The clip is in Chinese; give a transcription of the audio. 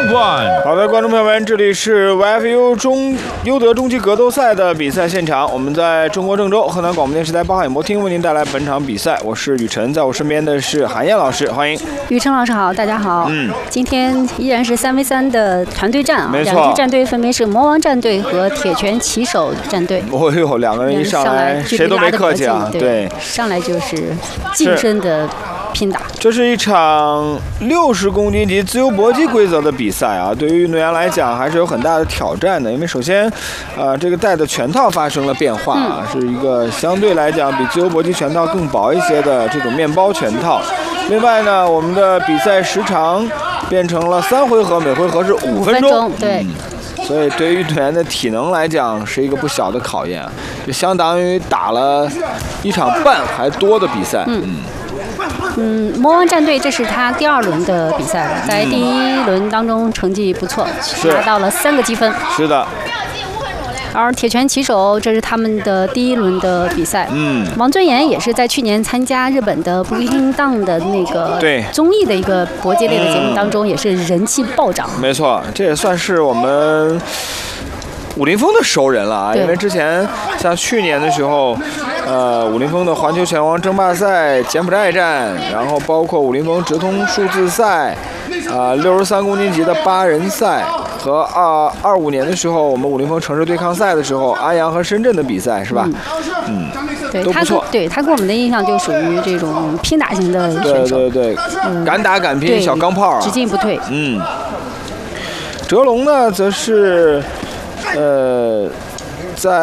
one。 好的，观众朋友们，这里是 YFU 优德中级格斗赛的比赛现场，我们在中国郑州河南广播电视台八号演播厅为您带来本场比赛，我是雨辰，在我身边的是韩燕老师，欢迎。 雨辰老师好，大家好。今天依然是3v3的团队战啊， 没错， 两支战队分别是魔王战队和铁拳旗手战队。 哦呦，两个人一上来谁都没客气啊，对， 上来就是近身的拼打。 这是一场60公斤级自由搏击规则的比赛啊，对于运动员来讲还是有很大的挑战的，因为首先，这个戴的拳套发生了变化啊，是一个相对来讲比自由搏击拳套更薄一些的这种面包拳套。另外呢，我们的比赛时长变成了3回合，每回合是5分钟。 对。 所以对于运动员的体能来讲是一个不小的考验，就相当于打了1场半还多的比赛。 魔王战队这是他第2轮的比赛了，在第1轮当中成绩不错，拿到了3个积分。 是的。 而铁拳旗手这是他们的第1轮的比赛。王尊严也是在去年参加日本的 Breaking Down 的那个综艺的一个搏击类的节目当中，也是人气暴涨。 没错，这也算是我们武林风的熟人了啊，因为之前像去年的时候，武林风的环球拳王争霸赛、柬埔寨站，然后包括武林风直通数字赛，63公斤级的8人赛，和25年的时候我们武林风城市对抗赛的时候，安阳和深圳的比赛是吧？ 对， 都不错。 他给我们的印象就属于这种拼打型的选手。 对，敢打敢拼，小钢炮啊， 只进不退。 哲龙呢，则是在